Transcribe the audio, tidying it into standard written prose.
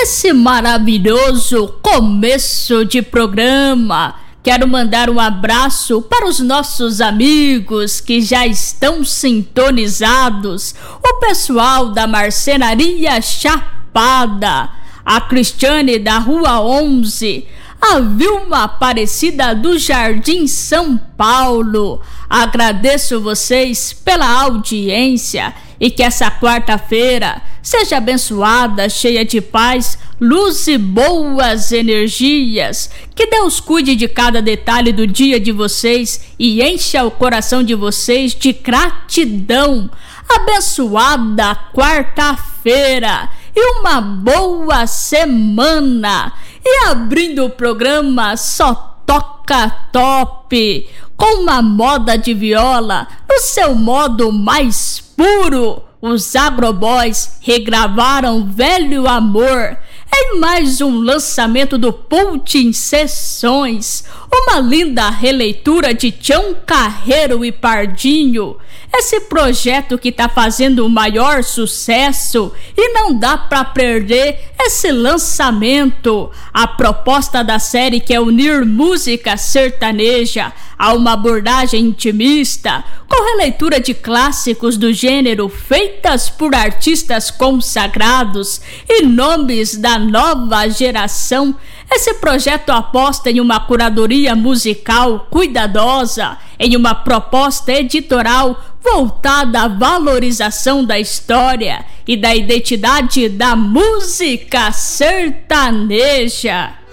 nesse maravilhoso começo de programa, quero mandar um abraço para os nossos amigos que já estão sintonizados, o pessoal da Marcenaria Chapada, a Cristiane da Rua 11, a Vilma Aparecida do Jardim São Paulo. Agradeço vocês pela audiência e que essa quarta-feira seja abençoada, cheia de paz, luz e boas energias. Que Deus cuide de cada detalhe do dia de vocês e encha o coração de vocês de gratidão. Abençoada quarta-feira e uma boa semana. E abrindo o programa Só Toca Top, com uma moda de viola no seu modo mais puro, os Agroboys regravaram Velho Amor em mais um lançamento do Pultin Sessões, uma linda releitura de Tião Carreiro e Pardinho. Esse projeto que tá fazendo o maior sucesso e não dá para perder esse lançamento. A proposta da série que é unir música sertaneja a uma abordagem intimista, com releitura de clássicos do gênero feitas por artistas consagrados e nomes da nova geração. Esse projeto aposta em uma curadoria musical cuidadosa, em uma proposta editorial voltada à valorização da história e da identidade da música sertaneja.